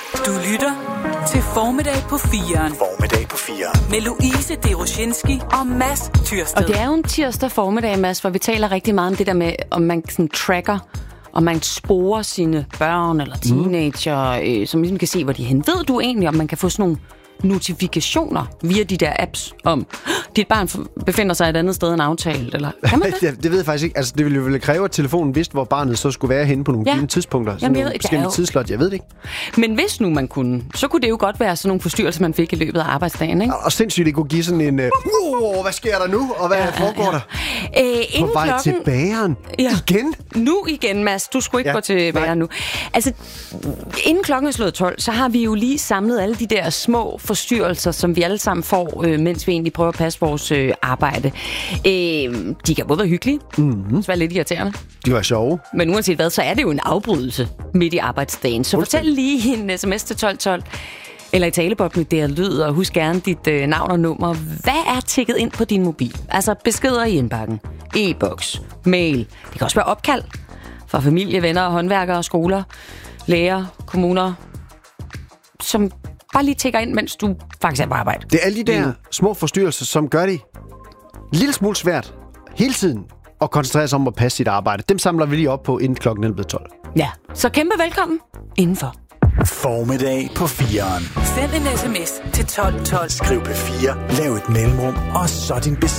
Du lytter til Formiddag på 4'eren. Formiddag på 4'eren. Med Louise Deroshinski og Mads Tyrsted. Og det er jo en tirsdag formiddag, Mads, hvor vi taler rigtig meget om det der med, om man sådan tracker, om man sporer sine børn eller teenager, som ligesom kan se, hvor de er hen. Ved du egentlig, om man kan få sådan nogle notifikationer via de der apps om, dit barn befinder sig et andet sted end aftalt, eller kan man det? Det ved jeg faktisk ikke. Altså, det ville jo vel kræve, at telefonen vidste, hvor barnet så skulle være henne på nogle givne tidspunkter. Sådan nogle forskellige tidsslot. Jeg ved det ikke. Men hvis nu man kunne, så kunne det jo godt være sådan nogle forstyrrelser, man fik i løbet af arbejdsdagen, ikke? Og sindssygt, det kunne give sådan en, hvad sker der nu? Og hvad foregår der? På vej til bageren? Ja. Igen? Nu igen, Mads. Du skulle ikke gå til bageren nu. Altså, inden klokken er slået 12, så har vi jo lige samlet alle de der små forstyrrelser, som vi alle sammen får, mens vi egentlig prøver at passe vores arbejde. De kan både være hyggelige, så være lidt irriterende. De var sjove. Men uanset hvad, så er det jo en afbrydelse midt i arbejdsdagen. Så fortæl lige en sms til 1212, eller i talebot med det lyd, og husk gerne dit navn og nummer. Hvad er tikket ind på din mobil? Altså beskeder i indbakken, e-boks, mail. Det kan også være opkald fra familie, venner, håndværkere, skoler, læger, kommuner, som bare lige tikker ind, mens du faktisk er på arbejde. Det er alle de der små forstyrrelser, som gør det en lille smule svært hele tiden at koncentrere sig om at passe sit arbejde. Dem samler vi lige op på inden klokken er blevet 12. Ja, så kæmpe velkommen indenfor. Formiddag på 4'eren. Send en sms til 1212. Skriv P4, lav et mellemrum, og så din besked.